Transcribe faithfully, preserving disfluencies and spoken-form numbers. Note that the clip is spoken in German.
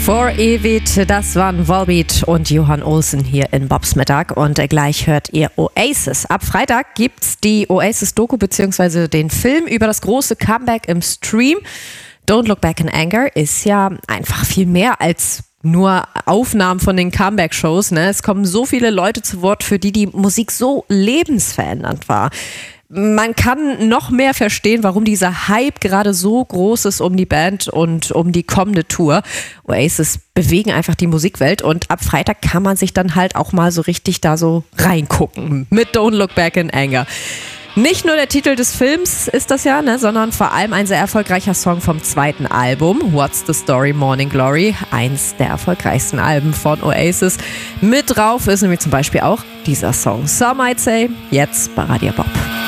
Forever, das waren Volbeat und Johann Olsen hier in Bobs Mittag und gleich hört ihr Oasis. Ab Freitag gibt's die Oasis-Doku bzw. den Film über das große Comeback im Stream. Don't Look Back in Anger ist ja einfach viel mehr als nur Aufnahmen von den Comeback-Shows. Ne? Es kommen so viele Leute zu Wort, für die die Musik so lebensverändernd war. Man kann noch mehr verstehen, warum dieser Hype gerade so groß ist um die Band und um die kommende Tour. Oasis bewegen einfach die Musikwelt und ab Freitag kann man sich dann halt auch mal so richtig da so reingucken mit Don't Look Back in Anger. Nicht nur der Titel des Films ist das ja, ne, sondern vor allem ein sehr erfolgreicher Song vom zweiten Album, What's the Story, Morning Glory, eins der erfolgreichsten Alben von Oasis. Mit drauf ist nämlich zum Beispiel auch dieser Song Some Might Say, jetzt bei Radio Bob.